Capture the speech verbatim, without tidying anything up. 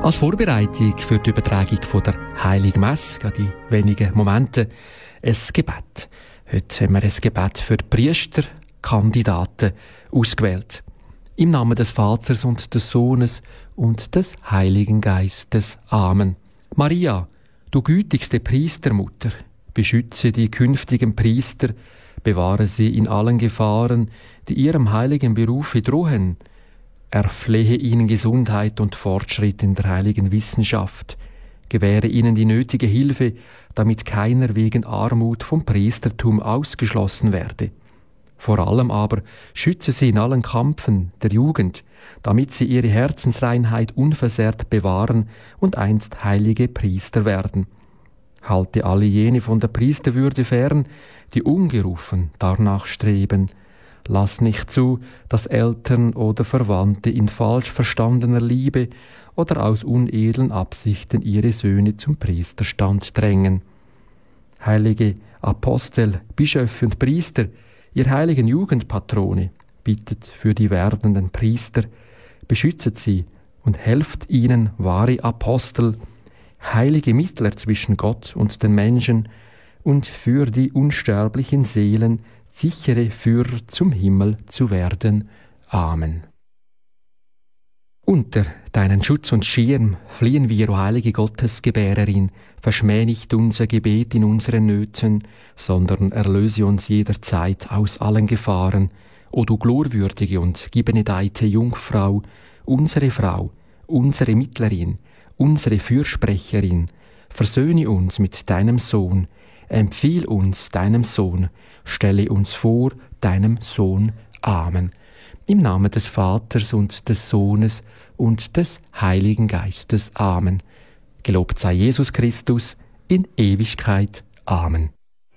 Als Vorbereitung für die Übertragung von der Heiligen Messe, gerade in wenigen Momenten, ein Gebet. Heute haben wir ein Gebet für die Priesterkandidaten ausgewählt. Im Namen des Vaters und des Sohnes und des Heiligen Geistes. Amen. Maria, du gütigste Priestermutter, beschütze die künftigen Priester, bewahre sie in allen Gefahren, die ihrem heiligen Beruf drohen. Erflehe ihnen Gesundheit und Fortschritt in der heiligen Wissenschaft. Gewähre ihnen die nötige Hilfe, damit keiner wegen Armut vom Priestertum ausgeschlossen werde. Vor allem aber schütze sie in allen Kampfen der Jugend, damit sie ihre Herzensreinheit unversehrt bewahren und einst heilige Priester werden. Halte alle jene von der Priesterwürde fern, die ungerufen danach streben. Lass nicht zu, dass Eltern oder Verwandte in falsch verstandener Liebe oder aus unedlen Absichten ihre Söhne zum Priesterstand drängen. Heilige Apostel, Bischöfe und Priester, ihr heiligen Jugendpatrone, bittet für die werdenden Priester, beschützet sie und helft ihnen, wahre Apostel, heilige Mittler zwischen Gott und den Menschen und für die unsterblichen Seelen sichere Führer zum Himmel zu werden. Amen. Unter deinen Schutz und Schirm fliehen wir, o heilige Gottesgebärerin, verschmäh nicht unser Gebet in unseren Nöten, sondern erlöse uns jederzeit aus allen Gefahren, o du glorwürdige und gebenedeite Jungfrau, unsere Frau, unsere Mittlerin, unsere Fürsprecherin, versöhne uns mit deinem Sohn, empfiehl uns deinem Sohn, stelle uns vor deinem Sohn. Amen. Im Namen des Vaters und des Sohnes und des Heiligen Geistes. Amen. Gelobt sei Jesus Christus in Ewigkeit. Amen.